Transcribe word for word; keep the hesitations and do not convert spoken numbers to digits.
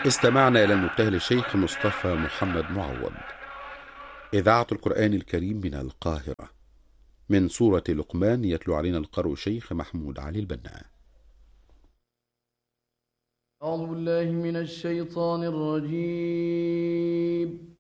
استمعنا إلى المبتهل الشيخ مصطفى محمد معوض. إذاعة القرآن الكريم من القاهرة، من سورة لقمان، يتلو علينا القارئ الشيخ محمود علي البنا. أعوذ بالله من الشيطان الرجيم.